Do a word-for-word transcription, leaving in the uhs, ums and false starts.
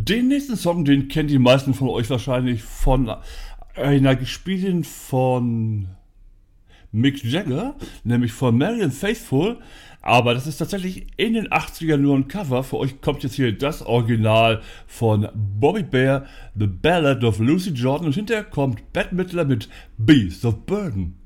Den nächsten Song, den kennt die meisten von euch wahrscheinlich von einer gespielten von Mick Jagger, nämlich von Marianne Faithfull. Aber das ist tatsächlich in den achtzigern nur ein Cover. Für euch kommt jetzt hier das Original von Bobby Bear, The Ballad of Lucy Jordan. Und hinterher kommt Bette Midler mit Beast of Burden.